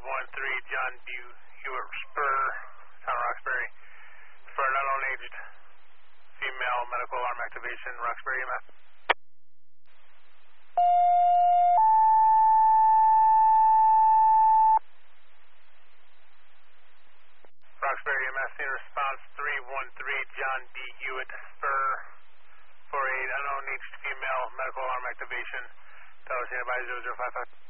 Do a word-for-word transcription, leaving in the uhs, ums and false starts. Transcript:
one three, John B. Hewitt Spur, Town Roxbury, for an unknown aged female, medical alarm activation, Roxbury E M S. Roxbury E M S in response, three one three, John B. Hewitt Spur, for a unknown aged female, medical alarm activation, Tower by zero zero five five.